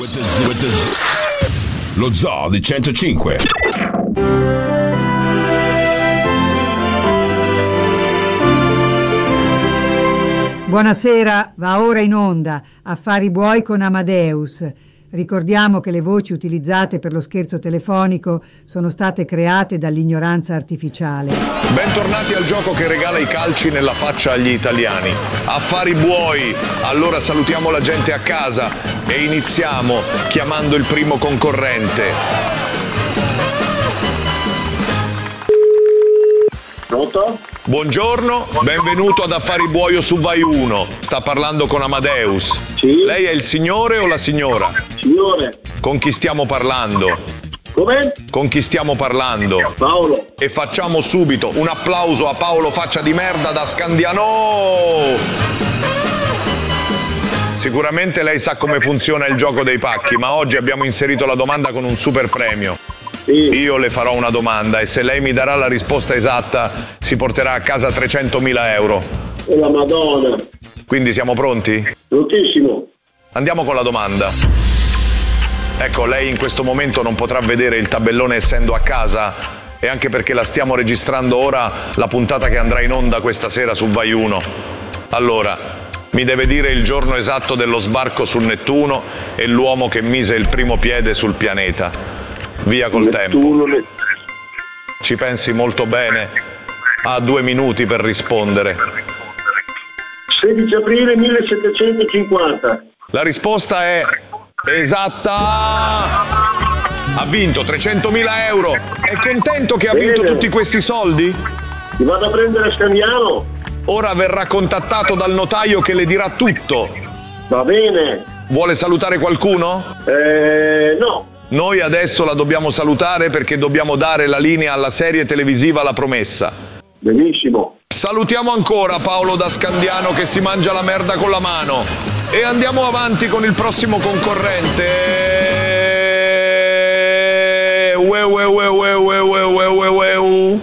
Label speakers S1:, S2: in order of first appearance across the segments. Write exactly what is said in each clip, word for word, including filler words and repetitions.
S1: Lo Zoo di centocinque.
S2: Buonasera, va ora in onda Affari Buoi con Amadeus. Ricordiamo che le voci utilizzate per lo scherzo telefonico sono state create dall'ignoranza artificiale.
S3: Bentornati al gioco che regala i calci nella faccia agli italiani. Affari Buoi. Allora salutiamo la gente a casa e iniziamo chiamando il primo concorrente.
S4: Pronto?
S3: Buongiorno, benvenuto ad Affari Buoio su Vai uno. Sta parlando con Amadeus.
S4: Sì.
S3: Lei è il signore o la signora?
S4: Signore.
S3: Con chi stiamo parlando?
S4: Come?
S3: Con chi stiamo parlando?
S4: Paolo.
S3: E facciamo subito un applauso a Paolo Faccia di Merda da Scandiano. Sicuramente lei sa come funziona il gioco dei pacchi, ma oggi abbiamo inserito la domanda con un super premio.
S4: Sì.
S3: Io le farò una domanda e se lei mi darà la risposta esatta si porterà a casa trecentomila euro.
S4: E la Madonna.
S3: Quindi siamo pronti?
S4: Prontissimo.
S3: Andiamo con la domanda. Ecco, lei in questo momento non potrà vedere il tabellone essendo a casa e anche perché la stiamo registrando ora la puntata che andrà in onda questa sera su Vai uno. Allora, mi deve dire il giorno esatto dello sbarco su Nettuno e l'uomo che mise il primo piede sul pianeta. Via col
S4: Nettuno,
S3: tempo. Ci pensi molto bene. Ha due minuti per rispondere.
S4: sedici aprile millesettecentocinquanta.
S3: La risposta è esatta. Ha vinto trecentomila euro. È contento che ha vinto
S4: Bene.
S3: tutti questi soldi?
S4: Ti vado a prendere a Scandiano?
S3: Ora verrà contattato dal notaio che le dirà tutto.
S4: Va bene.
S3: Vuole salutare qualcuno?
S4: Eh, no.
S3: Noi adesso la dobbiamo salutare perché dobbiamo dare la linea alla serie televisiva La Promessa.
S4: Benissimo.
S3: Salutiamo ancora Paolo da Scandiano che si mangia la merda con la mano e andiamo avanti con il prossimo concorrente. Ue, ue, ue, ue, ue, ue, ue, ue, ue.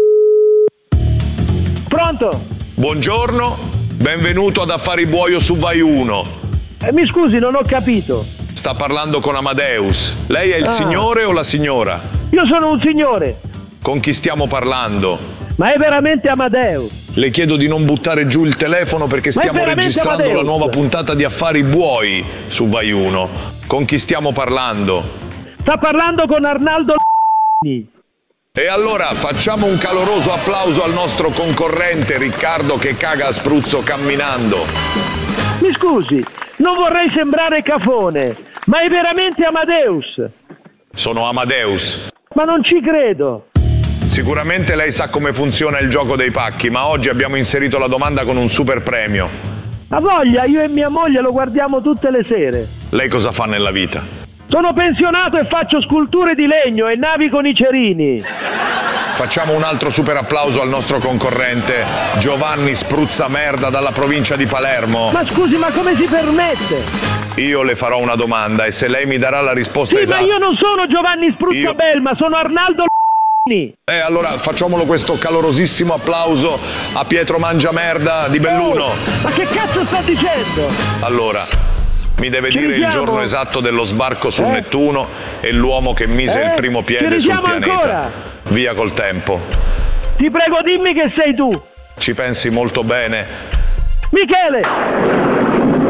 S5: Pronto?
S3: Buongiorno, benvenuto ad Affari Buoio su Vai uno.
S5: Eh, mi scusi, non ho capito.
S3: Sta parlando con Amadeus. Lei è il
S5: Ah.
S3: signore o la signora?
S5: Io sono un signore,
S3: Con chi stiamo parlando?
S5: ma è veramente Amadeus.
S3: Le chiedo di non buttare giù il telefono perché
S5: Ma è
S3: stiamo
S5: veramente
S3: registrando
S5: Amadeus.
S3: la nuova puntata di Affari Buoi su Vai uno. Con chi stiamo parlando?
S5: Sta parlando con Arnaldo.
S3: E allora facciamo un caloroso applauso al nostro concorrente Riccardo che caga a spruzzo camminando.
S5: Mi scusi, non vorrei sembrare cafone, ma è veramente Amadeus.
S3: Sono Amadeus.
S5: Ma non ci credo.
S3: Sicuramente lei sa come funziona il gioco dei pacchi, ma oggi abbiamo inserito la domanda con un super premio.
S5: Ha voglia, io e mia moglie lo guardiamo tutte le sere.
S3: Lei cosa fa nella vita?
S5: Sono pensionato e faccio sculture di legno e navi con i cerini.
S3: Facciamo un altro super applauso al nostro concorrente Giovanni Spruzza Merda dalla provincia di Palermo.
S5: Ma scusi, ma come si permette?
S3: Io le farò una domanda e se lei mi darà la risposta
S5: Sì,
S3: esatta...
S5: ma io non sono Giovanni Spruzza
S3: Io-
S5: Belma, sono Arnaldo.
S3: Eh, allora facciamolo questo calorosissimo applauso a Pietro Mangiamerda di Belluno.
S5: Oh, ma che cazzo sta dicendo?
S3: Allora, mi deve
S5: Ci
S3: dire il
S5: risiamo?
S3: giorno esatto dello sbarco su
S5: Eh?
S3: Nettuno e l'uomo che mise
S5: Eh?
S3: il primo
S5: Ci
S3: piede sul
S5: risiamo
S3: pianeta.
S5: ancora?
S3: Via col tempo.
S5: Ti prego, dimmi che sei tu.
S3: Ci pensi molto bene.
S5: Michele!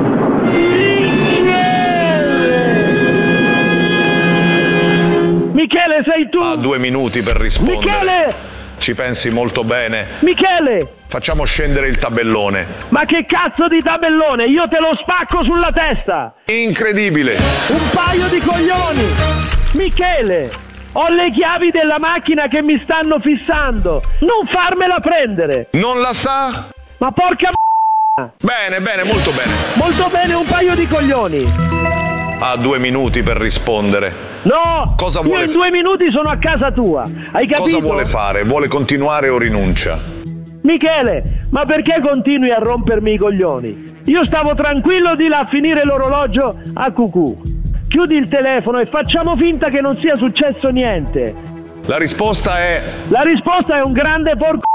S5: Michele! Michele, sei tu!
S3: Ha due minuti per rispondere.
S5: Michele!
S3: Ci pensi molto bene.
S5: Michele!
S3: Facciamo scendere il tabellone.
S5: Ma che cazzo di tabellone? Io te lo spacco sulla testa!
S3: Incredibile!
S5: Un paio di coglioni! Michele! Ho le chiavi della macchina che mi stanno fissando! Non farmela prendere!
S3: Non la sa?
S5: Ma porca m***a!
S3: Bene, bene, molto bene.
S5: Molto bene, un paio di coglioni!
S3: Ha due minuti per rispondere.
S5: No!
S3: Cosa
S5: io
S3: vuole
S5: in
S3: f-
S5: due minuti sono a casa tua! Hai capito?
S3: Cosa vuole fare? Vuole continuare o rinuncia?
S5: Michele, ma perché continui a rompermi i coglioni? Io stavo tranquillo di là a finire l'orologio a cucù. Chiudi il telefono e facciamo finta che non sia successo niente.
S3: La risposta è...
S5: La risposta è un grande porco.